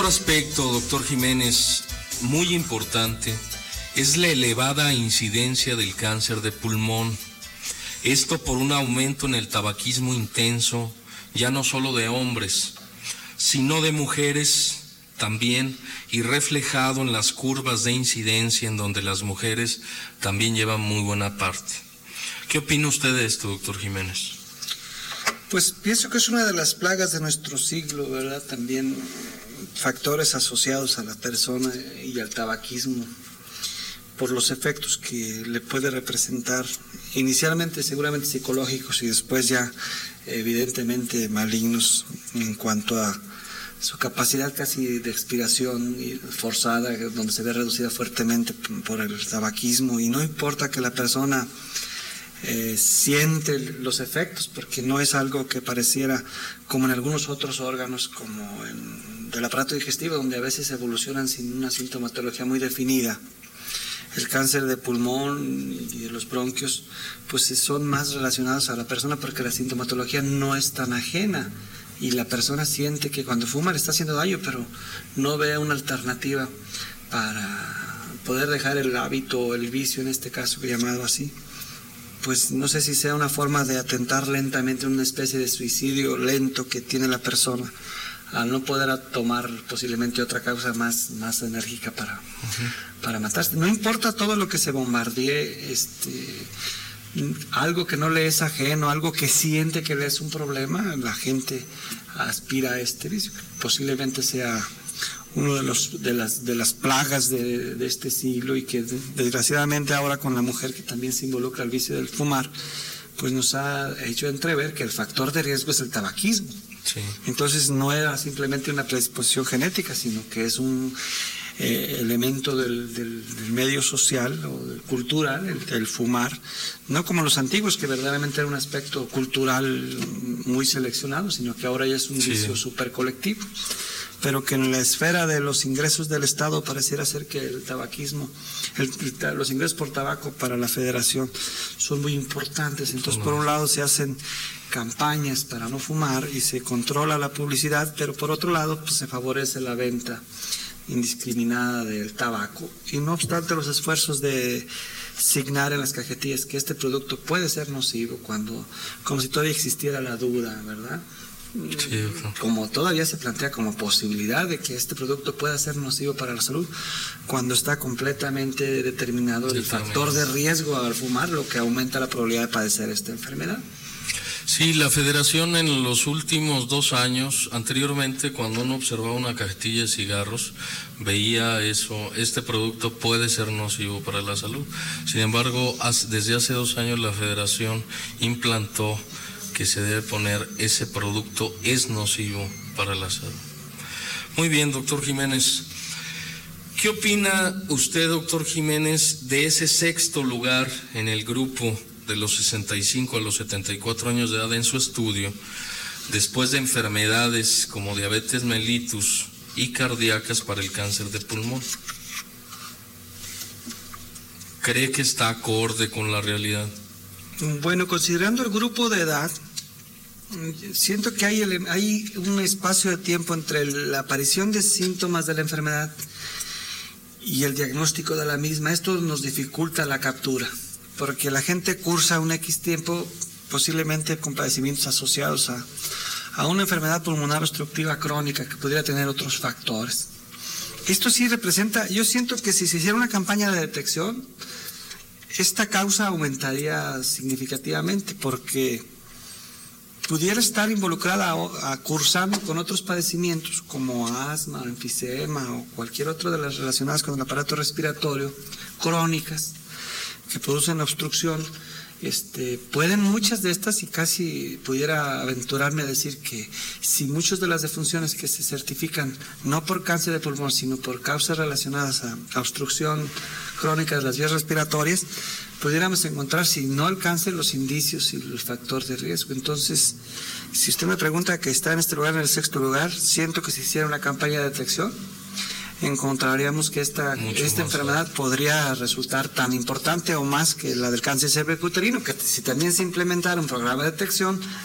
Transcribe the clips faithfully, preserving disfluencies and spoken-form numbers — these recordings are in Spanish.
Otro aspecto, doctor Jiménez, muy importante, es la elevada incidencia del cáncer de pulmón. Esto por un aumento en el tabaquismo intenso, ya no solo de hombres, sino de mujeres también, y reflejado en las curvas de incidencia en donde las mujeres también llevan muy buena parte. ¿Qué opina usted de esto, doctor Jiménez? Pues pienso que es una de las plagas de nuestro siglo, ¿verdad? También factores asociados a la persona y al tabaquismo, por los efectos que le puede representar, inicialmente seguramente psicológicos y después ya evidentemente malignos en cuanto a su capacidad casi de expiración forzada, donde se ve reducida fuertemente por el tabaquismo, y no importa que la persona eh, siente los efectos, porque no es algo que pareciera como en algunos otros órganos, como en, del aparato digestivo, donde a veces evolucionan sin una sintomatología muy definida. El cáncer de pulmón y de los bronquios pues son más relacionados a la persona, porque la sintomatología no es tan ajena y la persona siente que cuando fuma le está haciendo daño, pero no ve una alternativa para poder dejar el hábito o el vicio, en este caso llamado así. Pues no sé si sea una forma de atentar lentamente, una especie de suicidio lento que tiene la persona al no poder tomar posiblemente otra causa más, más enérgica para, uh-huh. para matarse. No importa todo lo que se bombardee, este, algo que no le es ajeno, algo que siente que le es un problema, la gente aspira a este vicio, que posiblemente sea uno de los de las de las plagas de, de este siglo, y que desgraciadamente ahora con la mujer que también se involucra al vicio del fumar, pues nos ha hecho entrever que el factor de riesgo es el tabaquismo. Sí. Entonces no era simplemente una predisposición genética, sino que es un eh, elemento del, del, del medio social o del cultural, el, el fumar, no como los antiguos, que verdaderamente era un aspecto cultural muy seleccionado, sino que ahora ya es un sí. vicio súper colectivo, pero que en la esfera de los ingresos del Estado pareciera ser que el tabaquismo, el, el, los ingresos por tabaco para la federación son muy importantes. Entonces, por un lado se hacen campañas para no fumar y se controla la publicidad, pero por otro lado pues se favorece la venta indiscriminada del tabaco, y no obstante los esfuerzos de signar en las cajetillas que este producto puede ser nocivo, cuando como si todavía existiera la duda, ¿verdad? Sí, okay. Como todavía se plantea como posibilidad de que este producto pueda ser nocivo para la salud, cuando está completamente determinado el factor de riesgo al fumar, lo que aumenta la probabilidad de padecer esta enfermedad. Sí, la federación en los últimos dos años, anteriormente cuando uno observaba una cajetilla de cigarros, veía eso, este producto puede ser nocivo para la salud. Sin embargo, desde hace dos años la federación implantó que se debe poner ese producto es nocivo para la salud. Muy bien, doctor Jiménez. ¿Qué opina usted, doctor Jiménez, de ese sexto lugar en el grupo de los sesenta y cinco a los setenta y cuatro años de edad en su estudio, después de enfermedades como diabetes mellitus y cardíacas para el cáncer de pulmón? ¿Cree que está acorde con la realidad? Bueno, considerando el grupo de edad, siento que hay, el, hay un espacio de tiempo entre la aparición de síntomas de la enfermedad y el diagnóstico de la misma. Esto nos dificulta la captura, porque la gente cursa un X tiempo, posiblemente con padecimientos asociados a, a una enfermedad pulmonar obstructiva crónica que podría tener otros factores. Esto sí representa, yo siento que si se hiciera una campaña de detección, esta causa aumentaría significativamente, porque pudiera estar involucrada a, a cursando con otros padecimientos como asma, enfisema o cualquier otro de las relacionadas con el aparato respiratorio, crónicas, que producen obstrucción. Este, pueden muchas de estas, y casi pudiera aventurarme a decir que si muchas de las defunciones que se certifican no por cáncer de pulmón, sino por causas relacionadas a, a obstrucción crónica de las vías respiratorias, pudiéramos encontrar, si no el cáncer, los indicios y el factor de riesgo. Entonces, si usted me pregunta que está en este lugar, en el sexto lugar, siento que si hiciera una campaña de detección, encontraríamos que esta, esta enfermedad claro. podría resultar tan importante o más que la del cáncer cervicuterino, que si también se implementara un programa de detección,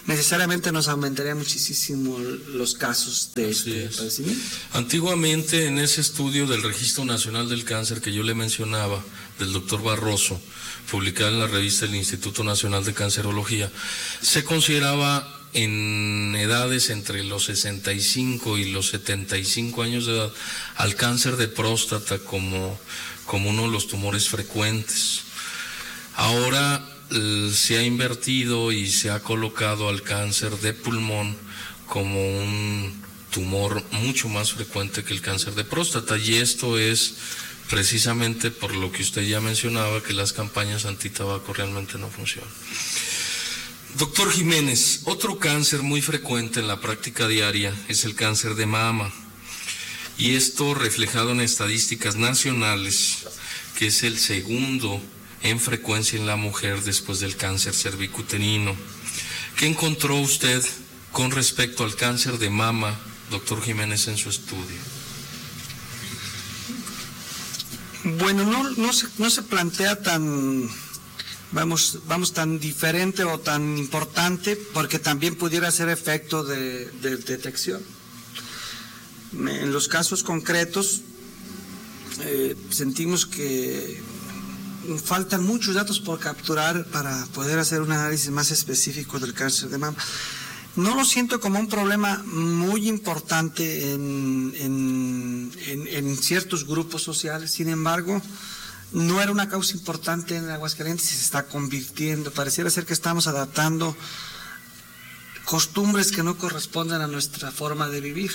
necesariamente nos aumentaría muchísimo los casos de Así este es. padecimiento. Antiguamente, en ese estudio del Registro Nacional del Cáncer que yo le mencionaba, del doctor Barroso, publicado en la revista del Instituto Nacional de Cancerología, se consideraba en edades entre los sesenta y cinco y los setenta y cinco años de edad al cáncer de próstata como, como uno de los tumores frecuentes. Ahora eh, se ha invertido y se ha colocado al cáncer de pulmón como un tumor mucho más frecuente que el cáncer de próstata, y esto es precisamente por lo que usted ya mencionaba, que las campañas antitabaco realmente no funcionan. Doctor Jiménez, otro cáncer muy frecuente en la práctica diaria es el cáncer de mama, y esto reflejado en estadísticas nacionales, que es el segundo en frecuencia en la mujer después del cáncer cervicuterino. ¿Qué encontró usted con respecto al cáncer de mama, doctor Jiménez, en su estudio? Bueno, no, no, se, no se plantea tan, vamos, vamos, tan diferente o tan importante, porque también pudiera ser efecto de, de detección. En los casos concretos, eh, sentimos que faltan muchos datos por capturar para poder hacer un análisis más específico del cáncer de mama. No lo siento como un problema muy importante en, en, en, en ciertos grupos sociales, sin embargo, no era una causa importante en Aguascalientes y se está convirtiendo. Pareciera ser que estamos adaptando costumbres que no corresponden a nuestra forma de vivir.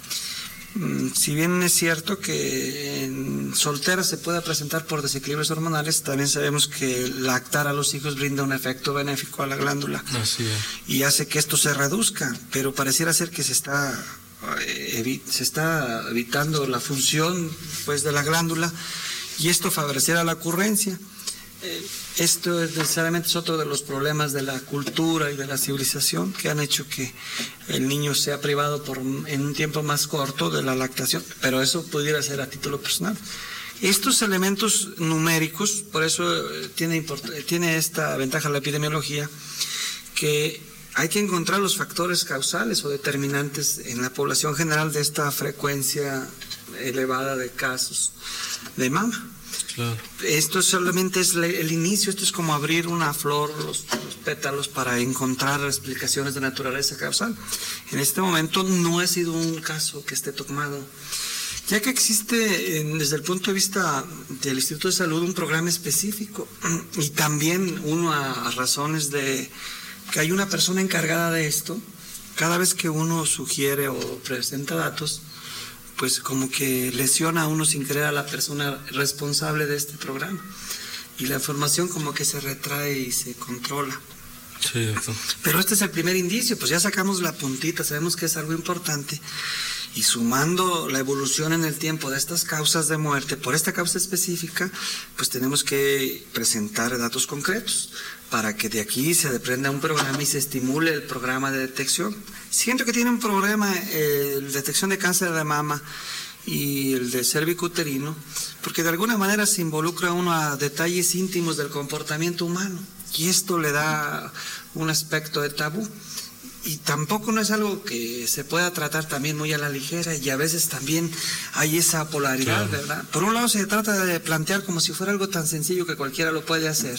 Si bien es cierto que en solteras se puede presentar por desequilibrios hormonales, también sabemos que lactar a los hijos brinda un efecto benéfico a la glándula. Así es. Y hace que esto se reduzca, pero pareciera ser que se está, eh, se está evitando la función pues, de la glándula, y esto favorecerá la ocurrencia. Eh, esto es, necesariamente es otro de los problemas de la cultura y de la civilización que han hecho que el niño sea privado por en un tiempo más corto de la lactación, pero eso pudiera ser a título personal. Estos elementos numéricos, por eso eh, tiene, tiene esta ventaja la epidemiología, que hay que encontrar los factores causales o determinantes en la población general de esta frecuencia elevada de casos de mama. Claro. Esto solamente es el inicio, esto es como abrir una flor, los, los pétalos, para encontrar explicaciones de naturaleza causal. En este momento no ha sido un caso que esté tomado, ya que existe en, desde el punto de vista del Instituto de Salud un programa específico, y también uno a, a razones de que hay una persona encargada de esto. Cada vez que uno sugiere o presenta datos, pues como que lesiona a uno sin querer a la persona responsable de este programa, y la información como que se retrae y se controla. Sí, pero este es el primer indicio, pues ya sacamos la puntita, sabemos que es algo importante, y sumando la evolución en el tiempo de estas causas de muerte por esta causa específica, pues tenemos que presentar datos concretos para que de aquí se desprenda un programa y se estimule el programa de detección. Siento que tiene un problema eh, la detección de cáncer de mama y el de cervicuterino, porque de alguna manera se involucra uno a detalles íntimos del comportamiento humano, y esto le da un aspecto de tabú. Y tampoco no es algo que se pueda tratar también muy a la ligera, y a veces también hay esa polaridad, claro, ¿verdad? Por un lado se trata de plantear como si fuera algo tan sencillo que cualquiera lo puede hacer,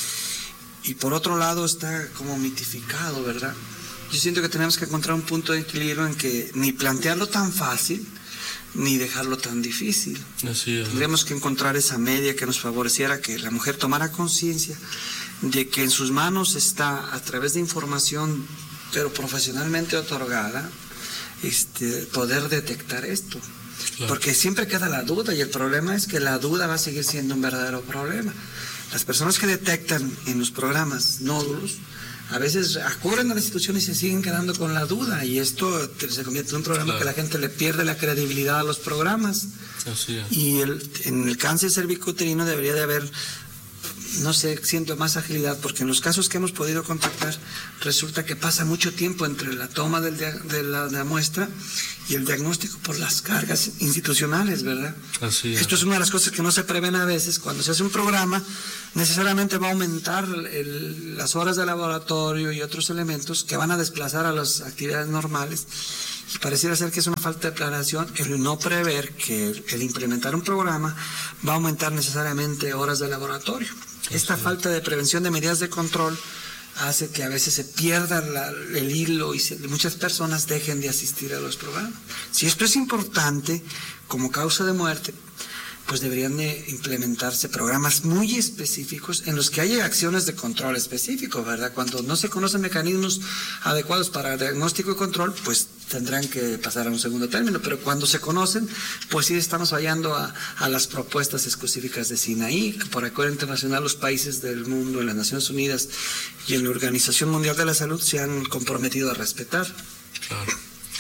y por otro lado está como mitificado, ¿verdad? Yo siento que tenemos que encontrar un punto de equilibrio en que ni plantearlo tan fácil, ni dejarlo tan difícil. Así es. Tendríamos que encontrar esa media que nos favoreciera que la mujer tomara conciencia de que en sus manos está, a través de información pero profesionalmente otorgada, este, poder detectar esto. Claro. Porque siempre queda la duda, y el problema es que la duda va a seguir siendo un verdadero problema. Las personas que detectan en los programas nódulos a veces acuden a la institución y se siguen quedando con la duda, y esto se convierte en un programa, claro, que la gente le pierde la credibilidad a los programas. Así es. Y el, en el cáncer cervicuterino debería de haber no sé, siento más agilidad, porque en los casos que hemos podido contactar resulta que pasa mucho tiempo entre la toma del dia- de, la, de la muestra y el diagnóstico por las cargas institucionales, ¿verdad? Así es. Esto es una de las cosas que no se prevén a veces. Cuando se hace un programa, necesariamente va a aumentar el, las horas de laboratorio y otros elementos que van a desplazar a las actividades normales. Y pareciera ser que es una falta de planeación el no prever que el, el implementar un programa va a aumentar necesariamente horas de laboratorio. Esta Sí. falta de prevención de medidas de control hace que a veces se pierda la, el hilo y se, muchas personas dejen de asistir a los programas. Si esto es importante como causa de muerte, pues deberían de implementarse programas muy específicos en los que haya acciones de control específico, ¿verdad? Cuando no se conocen mecanismos adecuados para diagnóstico y control, pues tendrán que pasar a un segundo término, pero cuando se conocen, pues sí estamos fallando a, a las propuestas específicas de Sinaí, que por acuerdo internacional los países del mundo, en las Naciones Unidas y en la Organización Mundial de la Salud se han comprometido a respetar. Claro.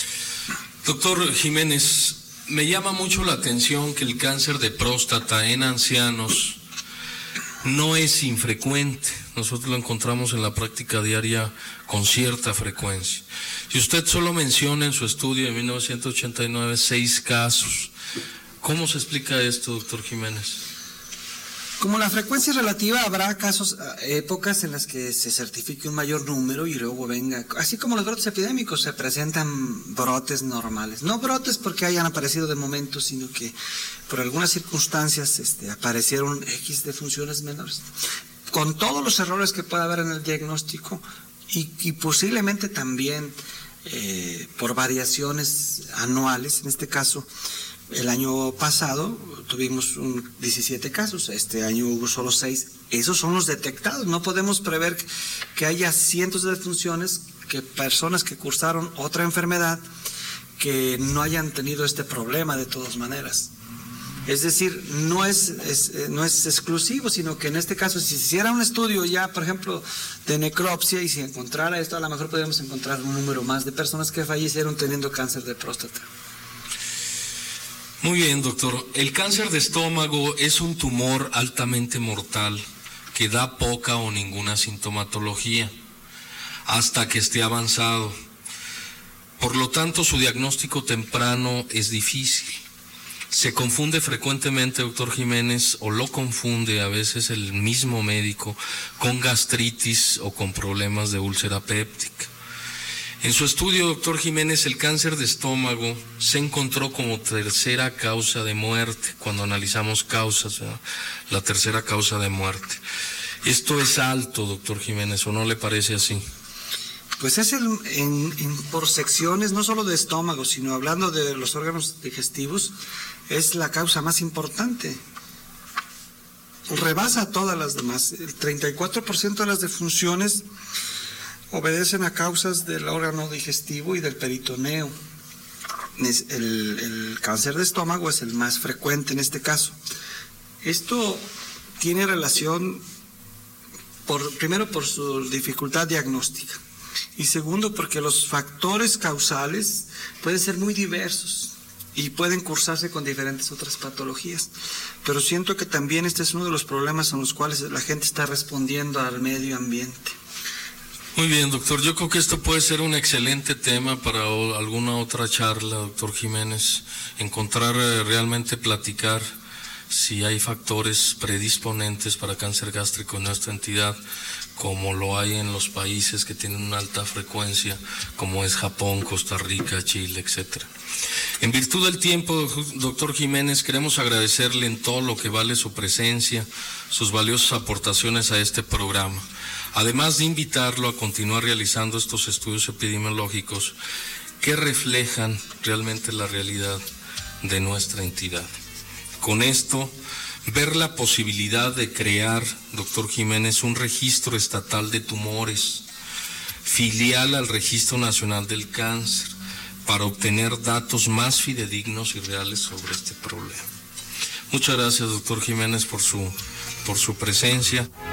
Doctor Jiménez, me llama mucho la atención que el cáncer de próstata en ancianos no es infrecuente. Nosotros lo encontramos en la práctica diaria con cierta frecuencia. Si usted solo menciona en su estudio de mil novecientos ochenta y nueve seis casos, ¿cómo se explica esto, doctor Jiménez? Como la frecuencia es relativa, habrá casos, épocas en las que se certifique un mayor número y luego venga, así como los brotes epidémicos, se presentan brotes normales. No brotes porque hayan aparecido de momento, sino que por algunas circunstancias este, aparecieron X de funciones menores. Con todos los errores que pueda haber en el diagnóstico y, y posiblemente también eh, por variaciones anuales, en este caso, el año pasado tuvimos un diecisiete casos, este año hubo solo seis. Esos son los detectados. No podemos prever que haya cientos de defunciones, que personas que cursaron otra enfermedad que no hayan tenido este problema de todas maneras. Es decir, no es, es, no es exclusivo, sino que en este caso, si se hiciera un estudio ya, por ejemplo, de necropsia y se encontrara esto, a lo mejor podríamos encontrar un número más de personas que fallecieron teniendo cáncer de próstata. Muy bien, doctor. El cáncer de estómago es un tumor altamente mortal que da poca o ninguna sintomatología hasta que esté avanzado. Por lo tanto, su diagnóstico temprano es difícil. Se confunde frecuentemente, doctor Jiménez, o lo confunde a veces el mismo médico con gastritis o con problemas de úlcera péptica. En su estudio, doctor Jiménez, el cáncer de estómago se encontró como tercera causa de muerte, cuando analizamos causas, ¿verdad? La tercera causa de muerte. Esto es alto, doctor Jiménez, ¿o no le parece así? Pues es el, en, en, por secciones, no solo de estómago, sino hablando de los órganos digestivos, es la causa más importante. Rebasa a todas las demás. El treinta y cuatro por ciento de las defunciones obedecen a causas del órgano digestivo y del peritoneo. El, el cáncer de estómago es el más frecuente en este caso. Esto tiene relación, por, primero por su dificultad diagnóstica y segundo porque los factores causales pueden ser muy diversos y pueden cursarse con diferentes otras patologías. Pero siento que también este es uno de los problemas en los cuales la gente está respondiendo al medio ambiente. Muy bien, doctor. Yo creo que esto puede ser un excelente tema para alguna otra charla, doctor Jiménez. Encontrar, eh, realmente platicar si hay factores predisponentes para cáncer gástrico en nuestra entidad, como lo hay en los países que tienen una alta frecuencia, como es Japón, Costa Rica, Chile, etcétera. En virtud del tiempo, doctor Jiménez, queremos agradecerle en todo lo que vale su presencia, sus valiosas aportaciones a este programa. Además de invitarlo a continuar realizando estos estudios epidemiológicos que reflejan realmente la realidad de nuestra entidad. Con esto, ver la posibilidad de crear, doctor Jiménez, un registro estatal de tumores, filial al Registro Nacional del Cáncer, para obtener datos más fidedignos y reales sobre este problema. Muchas gracias, doctor Jiménez, por su, por su presencia.